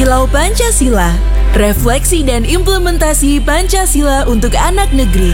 Kilau Pancasila, refleksi dan implementasi Pancasila untuk anak negeri.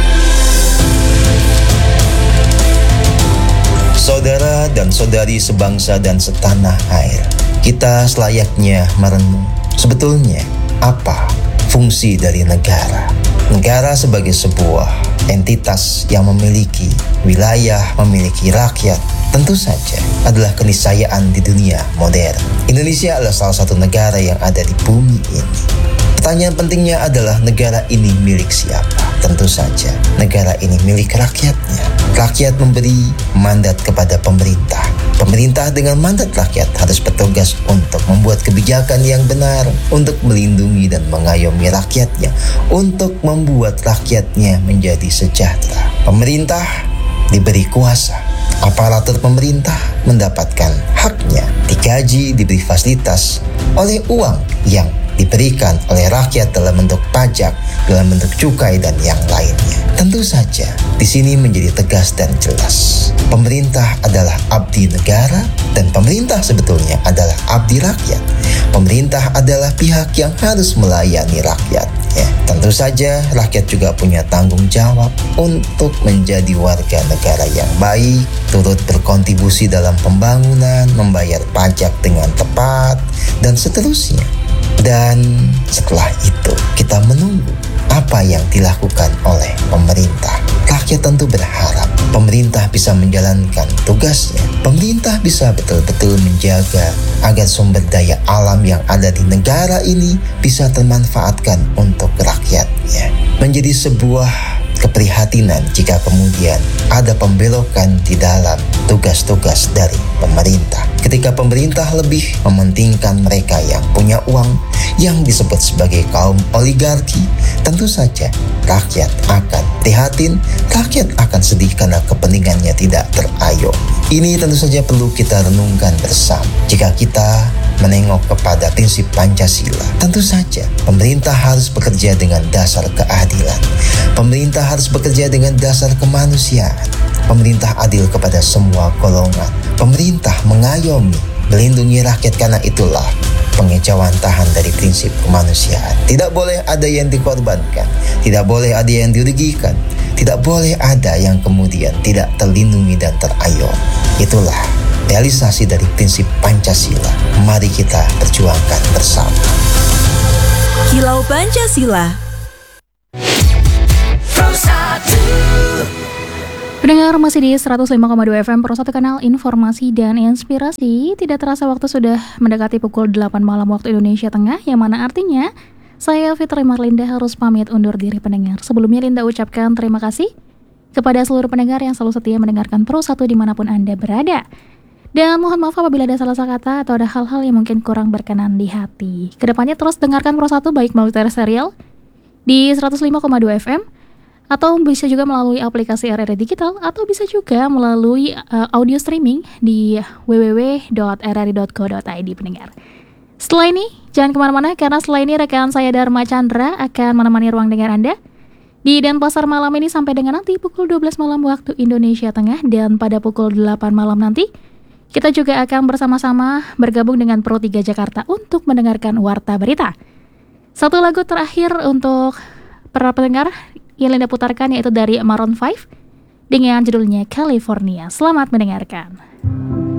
Saudara dan saudari sebangsa dan setanah air, kita selayaknya merenung sebetulnya apa fungsi dari negara. Negara sebagai sebuah entitas yang memiliki wilayah, memiliki rakyat, tentu saja adalah keniscayaan di dunia modern. Indonesia adalah salah satu negara yang ada di bumi ini. Pertanyaan pentingnya adalah negara ini milik siapa? Tentu saja negara ini milik rakyatnya. Rakyat memberi mandat kepada pemerintah. Pemerintah dengan mandat rakyat harus bertugas untuk membuat kebijakan yang benar, untuk melindungi dan mengayomi rakyatnya, untuk membuat rakyatnya menjadi sejahtera. Pemerintah diberi kuasa. Aparatur pemerintah mendapatkan haknya, digaji, diberi fasilitas oleh uang yang diberikan oleh rakyat dalam bentuk pajak, dalam bentuk cukai dan yang lainnya. Tentu saja di sini menjadi tegas dan jelas. Pemerintah adalah abdi negara dan pemerintah sebetulnya adalah abdi rakyat. Pemerintah adalah pihak yang harus melayani rakyat. Ya, tentu saja rakyat juga punya tanggung jawab untuk menjadi warga negara yang baik, turut berkontribusi dalam pembangunan, membayar pajak dengan tepat, dan seterusnya. Dan setelah itu kita menunggu apa yang dilakukan oleh pemerintah. Rakyat tentu berharap pemerintah bisa menjalankan tugasnya. Pemerintah bisa betul-betul menjaga agar sumber daya alam yang ada di negara ini bisa termanfaatkan untuk rakyatnya. Menjadi sebuah keprihatinan jika kemudian ada pembelokan di dalam tugas-tugas dari pemerintah. Ketika pemerintah lebih mementingkan mereka yang punya uang, yang disebut sebagai kaum oligarki, tentu saja rakyat akan prihatin, rakyat akan sedih karena kepentingannya tidak terayomi. Ini tentu saja perlu kita renungkan bersama. Jika kita menengok kepada prinsip Pancasila, tentu saja pemerintah harus bekerja dengan dasar keadilan. Pemerintah harus bekerja dengan dasar kemanusiaan. Pemerintah adil kepada semua golongan. Pemerintah mengayomi, melindungi rakyat, karena itulah pengejauhan tahan dari prinsip kemanusiaan. Tidak boleh ada yang dikorbankan, tidak boleh ada yang dirugikan, tidak boleh ada yang kemudian tidak terlindungi dan terayomi. Itulah realisasi dari prinsip Pancasila. Mari kita perjuangkan bersama. Kilau Pancasila. Pendengar masih di 105,2 FM Pro 1 Kanal Informasi dan Inspirasi. Tidak terasa waktu sudah mendekati pukul 8 malam waktu Indonesia Tengah, yang mana artinya saya Fitri Marlinda harus pamit undur diri pendengar. Sebelumnya Linda ucapkan terima kasih kepada seluruh pendengar yang selalu setia mendengarkan Pro 1 dimanapun Anda berada. Dan mohon maaf apabila ada salah kata atau ada hal-hal yang mungkin kurang berkenan di hati. Kedepannya terus dengarkan Pro 1 baik melalui serial di 105,2 FM, atau bisa juga melalui aplikasi RRI Digital, atau bisa juga melalui audio streaming di www.rri.co.id pendengar. Setelah ini, jangan kemana-mana karena setelah ini rekan saya Dharma Chandra akan menemani ruang dengar Anda di Denpasar malam ini sampai dengan nanti pukul 12 malam waktu Indonesia Tengah. Dan pada pukul 8 malam nanti, kita juga akan bersama-sama bergabung dengan Pro 3 Jakarta untuk mendengarkan Warta Berita. Satu lagu terakhir untuk para pendengar yang Linda putarkan yaitu dari Maroon 5 dengan judulnya California. Selamat mendengarkan.